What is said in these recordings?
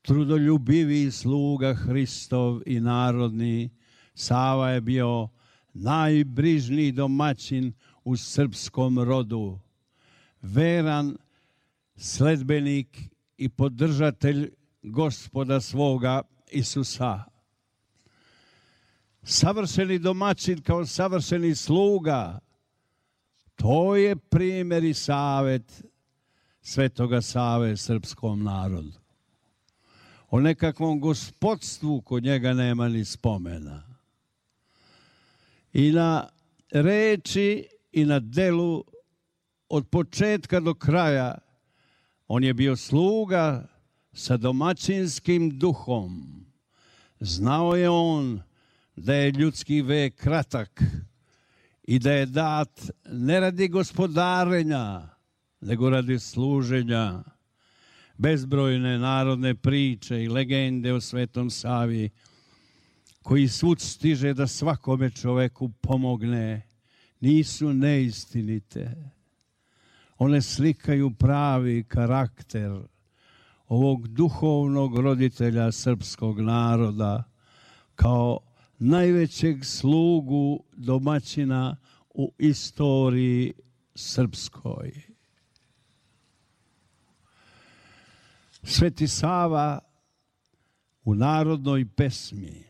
trudoljubiviji sluga Hristov i narodni, Sava je bio najbrižniji domaćin u srpskom rodu, veran sledbenik i podržatelj Gospoda svoga Isusa. Savršeni domaćin kao savršeni sluga, to je primjer i savjet Svetoga Save srpskom narodu. O nekakvom gospodstvu kod njega nema ni spomena. I na reči i na delu od početka do kraja on je bio sluga sa domaćinskim duhom. Znao je on da je ljudski vek kratak i da je dat ne radi gospodarenja, nego radi služenja. Bezbrojne narodne priče i legende o Svetom Savi, koji svud stiže da svakome čoveku pomogne, nisu neistinite. One slikaju pravi karakter ovog duhovnog roditelja srpskog naroda kao najvećeg slugu domaćina u istoriji srpskoj. Sveti Sava u narodnoj pesmi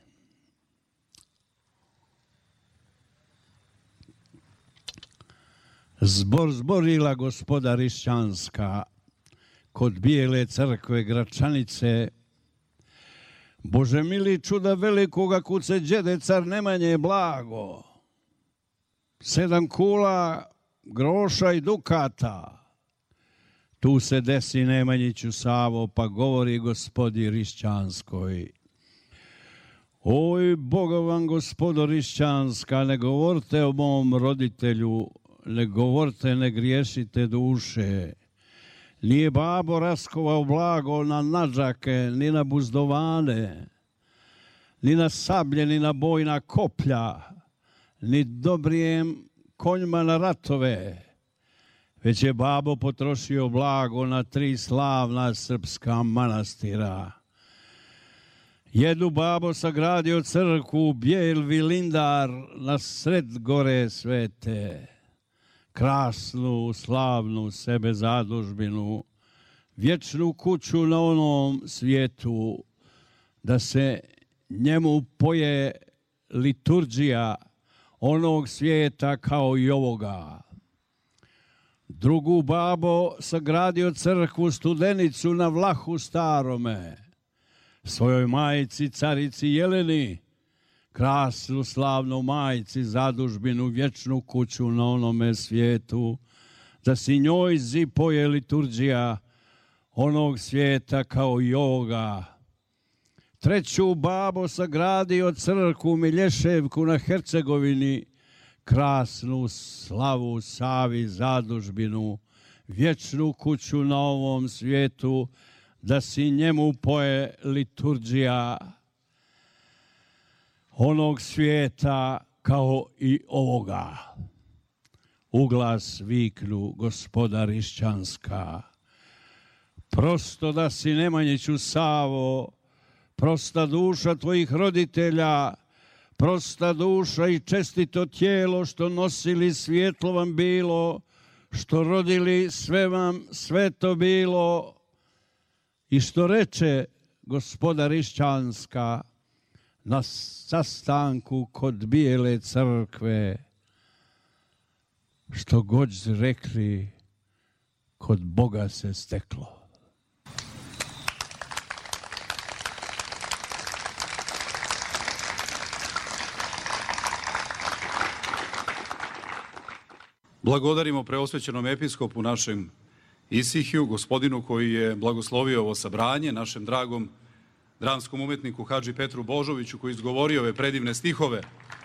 Zbor zborila gospoda Rišćanska kod Bijele crkve Gračanice, Bože mili čuda velikoga kuce đede car Nemanje blago, 7 kula groša i dukata. Tu se desi Nemanjiću Savo, pa govori gospodi Rišćanskoj: oj, Boga vam gospodo Rišćanska, ne govorite o mom roditelju, ne govorite, ne griješite duše. Nije babo raskovao blago na nadžake, ni na buzdovane, ni na sablje, ni na bojna koplja, ni dobrijem konjima na ratove, već je babo potrošio blago na 3 slavna srpska manastira. Jednu babo sagradio crkvu Bijel Vilindar na sred gore svete, krasnu, slavnu sebe zadužbinu, vječnu kuću na onom svijetu, da se njemu poje liturgija onog svijeta kao i ovoga. Drugu babo sagradio crkvu Studenicu na Vlahu starome, svojoj majici carici Jeleni, krasnu slavnu majici zadužbinu, vječnu kuću na onome svijetu, da si njoj zipoje liturgija onog svijeta kao i ovoga. Treću babo sagradio crkvu Milješevku na Hercegovini, krasnu slavu Savi zadužbinu, vječnu kuću na ovom svijetu, da si njemu poje liturgija onog svijeta kao i ovoga. Uglas viknu gospoda Rišćanska: prosto da si Nemanjiću Savo, prosta duša tvojih roditelja, prosta duša i čestito tijelo, što nosili svjetlo vam bilo, što rodili sve vam sveto bilo, i što reče gospoda Rišćanska na sastanku kod Bijele crkve: što god rekli, kod Boga se steklo. Blagodarimo preosvećenom episkopu našem Isihiju, gospodinu koji je blagoslovio ovo sabranje, našem dragom dramskom umetniku Hadži Petru Božoviću koji izgovorio ove predivne stihove.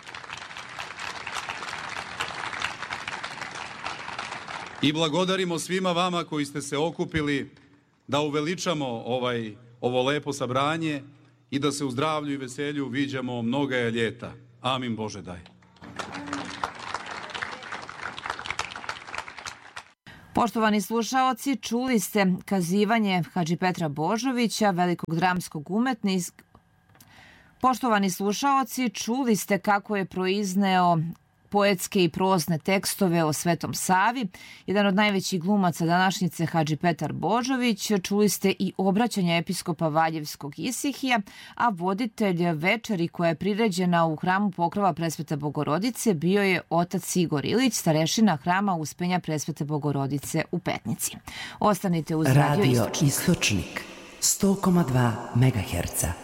I blagodarimo svima vama koji ste se okupili da uveličamo ovo lepo sabranje i da se u zdravlju i veselju viđamo mnoga ljeta. Amin Bože daj. Poštovani slušaoci, čuli ste kazivanje Hadži Petra Božovića, velikog dramskog umetnika. Poštovani slušaoci, čuli ste kako je proizneo poetske i prozne tekstove o Svetom Savi. Jedan od najvećih glumaca današnjice, Hadži Petar Božović. Čuli ste i obraćanje episkopa Valjevskog Isihija, a voditelj večeri koja je priređena u hramu Pokrova Presvete Bogorodice bio je otac Igor Ilić, starešina hrama Uspenja Presvete Bogorodice u Petnici. Ostanite uz Radio Istočnik. 100,2 MHz.